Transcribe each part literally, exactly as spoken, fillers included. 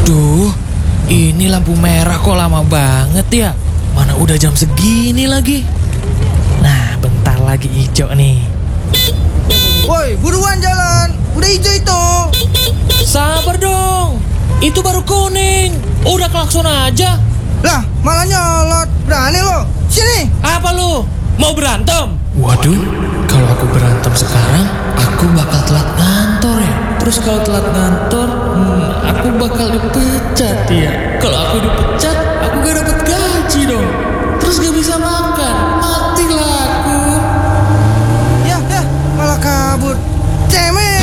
Aduh, ini lampu merah kok lama banget ya. Mana udah jam segini lagi. Nah, bentar lagi hijau nih. Woi, buruan jalan. Udah hijau itu. Sabar dong. Itu baru kuning. Udah klakson aja. Lah, malah nyolot. Berani lo. Sini. Apa lu? Mau berantem? Waduh, kalau aku berantem sekarang, aku bakal telat ngantor ya. Terus kalau telat ngantor, hmm, aku bakal dipecat ya. Kalau aku dipecat, aku gak dapet gaji dong. Terus gak bisa makan, matilah aku. Ya, ya, malah kabur. Cemen.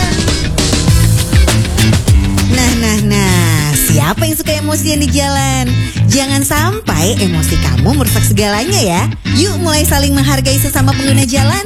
Nah, nah, nah, siapa yang suka emosian di jalan? Jangan sampai emosi kamu merusak segalanya ya. Yuk mulai saling menghargai sesama pengguna jalan.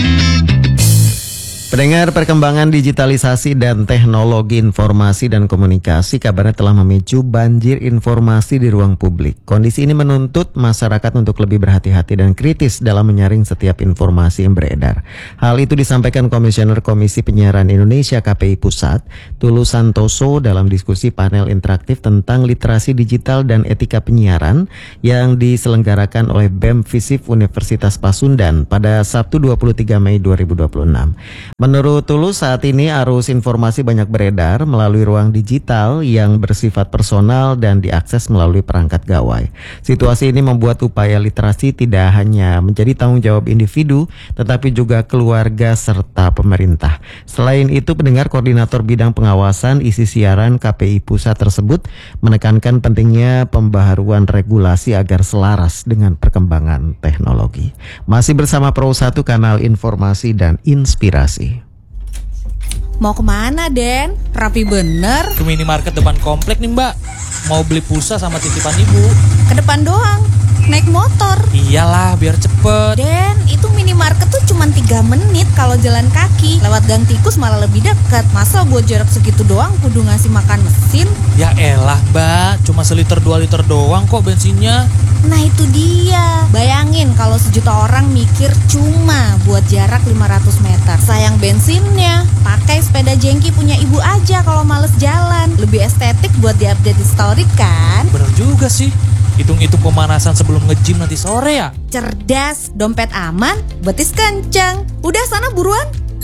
Pendengar, perkembangan digitalisasi dan teknologi informasi dan komunikasi kabarnya telah memicu banjir informasi di ruang publik. Kondisi ini menuntut masyarakat untuk lebih berhati-hati dan kritis dalam menyaring setiap informasi yang beredar. Hal itu disampaikan Komisioner Komisi Penyiaran Indonesia K P I Pusat, Tulus Santoso dalam diskusi panel interaktif tentang literasi digital dan etika penyiaran yang diselenggarakan oleh B E M Visip Universitas Pasundan pada Sabtu dua puluh tiga Mei dua ribu dua puluh enam. Menurut Tulus, saat ini arus informasi banyak beredar melalui ruang digital yang bersifat personal dan diakses melalui perangkat gawai. Situasi ini membuat upaya literasi tidak hanya menjadi tanggung jawab individu, tetapi juga keluarga serta pemerintah. Selain itu, pendengar, Koordinator Bidang Pengawasan Isi Siaran K P I Pusat tersebut menekankan pentingnya pembaharuan regulasi agar selaras dengan perkembangan teknologi. Masih bersama Pro satu, kanal informasi dan inspirasi. Mau kemana, Den? Rapi bener. Ke minimarket depan komplek nih, Mbak. Mau beli pulsa sama titipan ibu. Ke depan doang. Naik motor. Iyalah, biar cepet. Den, itu minimarket tuh cuma tiga menit kalau jalan kaki. Lewat gang tikus malah lebih dekat. Masa buat jarak segitu doang kudu ngasih makan mesin? Ya elah, Mbak. Cuma seliter dua liter doang kok bensinnya. Nah itu dia. Bayangin kalau sejuta orang mikir cuma buat jarak lima ratus meter. Sayang bensinnya. Pakai sepeda jengki punya ibu aja kalau males jalan. Lebih estetik buat diupdate di story kan? Bener juga sih. Hitung-hitung pemanasan sebelum nge-gym nanti sore ya. Cerdas, dompet aman, betis kencang. Udah sana buruan.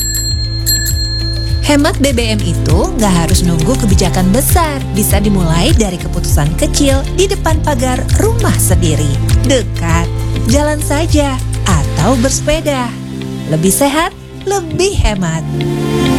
Hemat B B M itu nggak harus nunggu kebijakan besar. Bisa dimulai dari keputusan kecil di depan pagar rumah sendiri. Dekat, jalan saja, atau bersepeda. Lebih sehat, lebih hemat.